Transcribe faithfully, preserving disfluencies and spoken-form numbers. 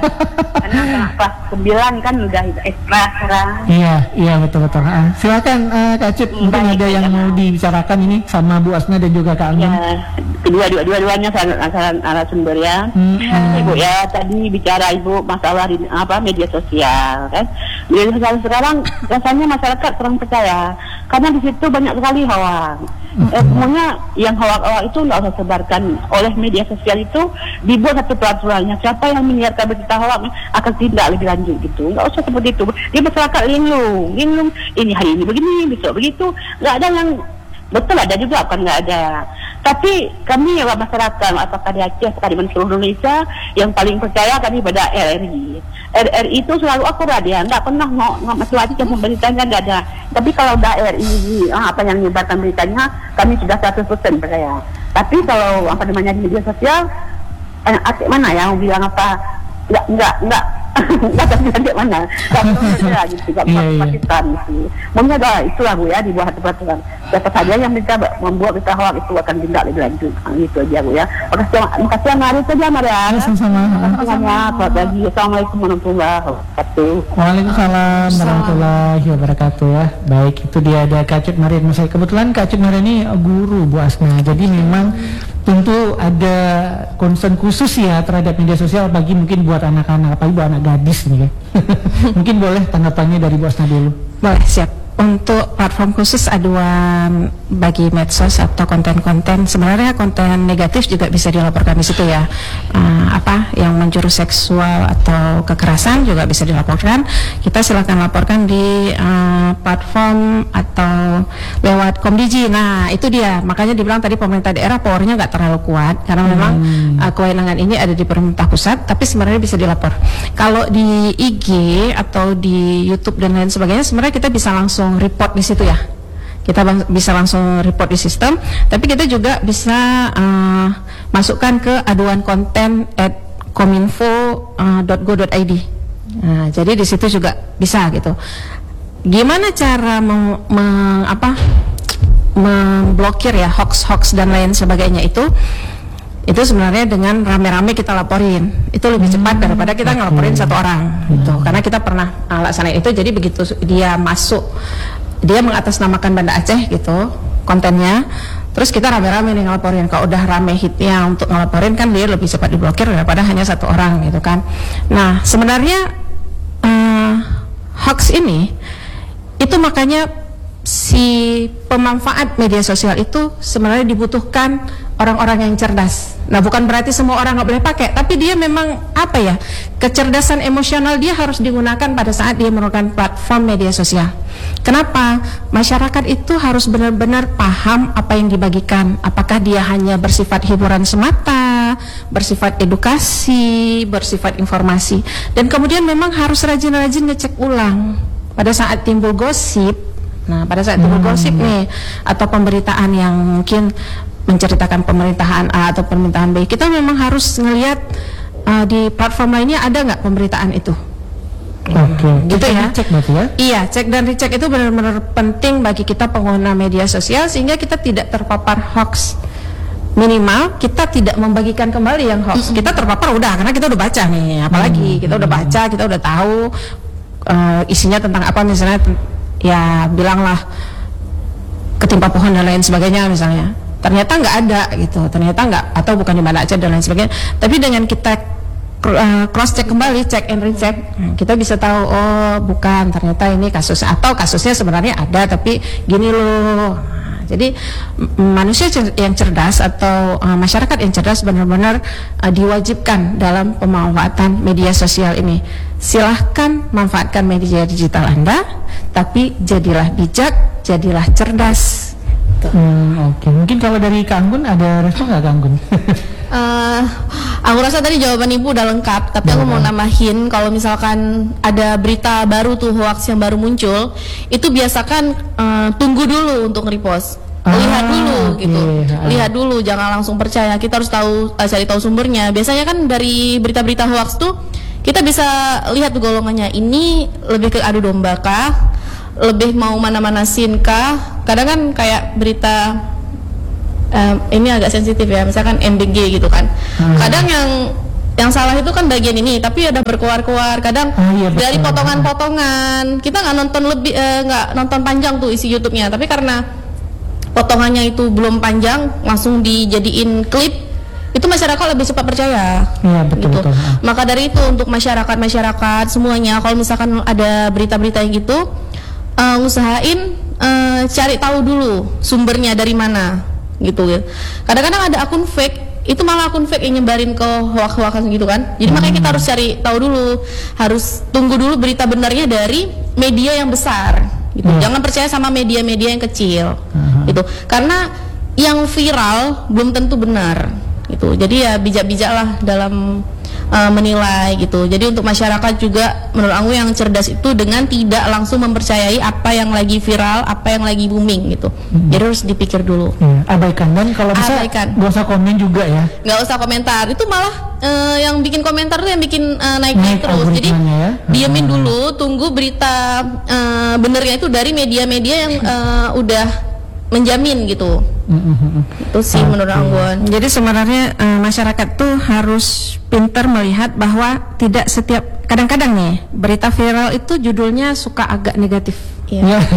Karena kelas sembilan kan udah ekstra sekarang. Iya, iya betul-betul. Uh, silakan uh, Kak Cip, Hmm, mungkin baik, ada baik, yang baik. mau dibicarakan ini sama Bu Asna dan juga Kak Anggun. Ya, kedua dua dua-duanya sangat sangat narasumber ya. Hmm, Ya, Ibu ya tadi bicara Ibu masalah di apa media sosial kan. Media sosial sekarang rasanya masyarakat kurang percaya karena di situ banyak sekali hoax. Hmm. Eh, semuanya yang hoax-hoax itu nggak usah sebarkan oleh media sosial itu, dibuat satu peraturannya. Siapa yang menyiarkan berita hoax akan tindak lebih lanjut gitu. Nggak usah seperti itu. Dia masyarakat linglung, linglung. Ini hari ini begini, besok begitu. Nggak ada yang betul, ada juga kan nggak ada. Tapi kami ya masyarakat, apakah di Aceh, apakah di seluruh Indonesia, yang paling percaya kami pada R R I. R R I itu selalu akurat ya, nggak pernah nggak macam-macam yang beritanya nggak ada. Tapi kalau udah R R I, ah, apa yang menyebarkan beritanya, kami sudah seratus persen percaya. Tapi kalau apa namanya di media sosial, eh, Aceh mana yang bilang apa? Nggak nggak nggak nggak tahu Aceh mana? Nggak perlu ya gitu, nggak perlu Pakistan gitu. Mungkin ada itulah Bu ya, dibuat peraturan. Siapa saja yang bisa membuat berita hoax itu akan tindak lebih lanjut. Nah, gitu aja Bu ya. Makasih, makasih Mari saja Mari ya. Sama-sama. Sama-sama. Selamat pagi. Assalamualaikum warahmatullahi wabarakatuh. Waalaikumsalam warahmatullahi wabarakatuh ya. Baik, itu dia ada Kak Cip Marian. Saya kebetulan Kak Cip Marian ini guru Bu Asna. Jadi memang tentu ada concern khusus ya terhadap media sosial bagi mungkin buat anak-anak, apalagi buat anak gadis nih ya. Mungkin boleh tanggapannya dari Bu Asna dulu. Boleh, siap. Untuk platform khusus aduan bagi medsos atau konten-konten, sebenarnya konten negatif juga bisa dilaporkan di situ ya. Uh, apa yang menjurus seksual atau kekerasan juga bisa dilaporkan. Kita silakan laporkan di uh, platform atau lewat Komdiji. Nah, itu dia. Makanya dibilang tadi pemerintah daerah powernya nggak terlalu kuat karena memang hmm. uh, kewenangan ini ada di pemerintah pusat, tapi sebenarnya bisa dilapor. Kalau di I G atau di YouTube dan lain sebagainya, sebenarnya kita bisa langsung report di situ ya. Kita bisa langsung report di sistem, tapi kita juga bisa uh, masukkan ke aduan konten at kominfo dot go dot i d. Nah, jadi di situ juga bisa gitu. Gimana cara meng, meng, apa, memblokir ya hoax-hoax dan lain sebagainya itu? Itu sebenarnya dengan rame-rame kita laporin itu lebih cepat daripada kita ngelaporin satu orang gitu. Karena kita pernah uh, laksanain itu, jadi begitu dia masuk, dia mengatasnamakan Banda Aceh gitu kontennya, terus kita rame-rame nih ngelaporin. Kalau udah rame hitnya untuk ngelaporin kan dia lebih cepat diblokir daripada hanya satu orang gitu kan. Nah sebenarnya uh, hoax ini itu makanya si pemanfaat media sosial itu sebenarnya dibutuhkan orang-orang yang cerdas. Nah bukan berarti semua orang nggak boleh pakai, tapi dia memang apa ya, kecerdasan emosional dia harus digunakan pada saat dia menggunakan platform media sosial. Kenapa? Masyarakat itu harus benar-benar paham apa yang dibagikan. Apakah dia hanya bersifat hiburan semata, bersifat edukasi, bersifat informasi, dan kemudian memang harus rajin-rajin ngecek ulang pada saat timbul gosip. Nah pada saat timbul gosip nih atau pemberitaan yang mungkin menceritakan pemerintahan A atau pemerintahan B, kita memang harus ngelihat uh, di platform lainnya ada nggak pemberitaan itu. Oke, okay. Gitu ya. Cek berarti ya? Iya, cek dan recheck itu benar-benar penting bagi kita pengguna media sosial sehingga kita tidak terpapar hoax. Minimal kita tidak membagikan kembali yang hoax. Kita terpapar udah karena kita udah baca nih, apalagi kita udah baca, kita udah tahu uh, isinya tentang apa, misalnya ya bilanglah ketimpa pohon dan lain sebagainya misalnya. Ternyata nggak ada gitu, ternyata nggak, atau bukan di Banda Aceh dan lain sebagainya. Tapi dengan kita uh, cross check kembali, check and recheck, kita bisa tahu oh bukan, ternyata ini kasus, atau kasusnya sebenarnya ada tapi gini loh. Nah, jadi manusia yang cerdas atau uh, masyarakat yang cerdas benar-benar uh, diwajibkan dalam pemanfaatan media sosial ini. Silahkan manfaatkan media digital Anda, tapi jadilah bijak, jadilah cerdas. Hmm, Oke, okay. Mungkin kalau dari Kak Anggun ada respon nggak Kak Anggun? uh, aku rasa tadi jawaban Ibu udah lengkap, tapi aku mau nambahin kalau misalkan ada berita baru tuh, hoax yang baru muncul, itu biasakan uh, tunggu dulu untuk nge-repost. Ah, lihat dulu okay. gitu, lihat dulu, jangan langsung percaya. Kita harus tahu, uh, cari tahu sumbernya. Biasanya kan dari berita-berita hoax tuh kita bisa lihat tuh golongannya, ini lebih ke adu domba kah, lebih mau mana-manasin kah. Kadang kan kayak berita um, ini agak sensitif ya, misalkan M B G gitu kan. Hmm. Kadang yang yang salah itu kan bagian ini, tapi ada berkuar-kuar kadang Oh, iya, betul. dari potongan-potongan. Kita nggak nonton lebih eh, nggak nonton panjang tuh isi YouTube-nya, tapi karena potongannya itu belum panjang langsung dijadiin klip, itu masyarakat lebih cepat percaya. Iya, betul, gitu. betul. Ah. Maka dari itu untuk masyarakat-masyarakat semuanya, kalau misalkan ada berita-berita yang gitu, eh, usahain eh, cari tahu dulu sumbernya dari mana gitu. Kadang-kadang ada akun fake, itu malah akun fake yang nyebarin ke hoax-hoaxan gitu kan. Jadi makanya kita harus cari tahu dulu, harus tunggu dulu berita benarnya dari media yang besar gitu. Hmm. Jangan percaya sama media-media yang kecil Aha. gitu. Karena yang viral belum tentu benar gitu. Jadi ya bijak-bijaklah dalam uh, menilai gitu. Jadi untuk masyarakat juga menurut aku yang cerdas itu dengan tidak langsung mempercayai apa yang lagi viral, apa yang lagi booming gitu. Hmm. Jadi harus dipikir dulu. Iya, abaikan, dan kalau bisa Abaikan. gak usah komen juga ya. Nggak usah komentar, itu malah eh, yang bikin komentar tuh yang bikin eh, naik-naik Naik terus. Jadi algoritmanya ya. diemin Hmm. dulu, tunggu berita eh, benernya itu dari media-media yang eh, udah menjamin gitu. Mm, mm, mm. Itu sih menurut Anggun. Jadi sebenarnya eh, masyarakat tuh harus pintar melihat bahwa tidak setiap, kadang-kadang nih berita viral itu judulnya suka agak negatif. Iya. Ya.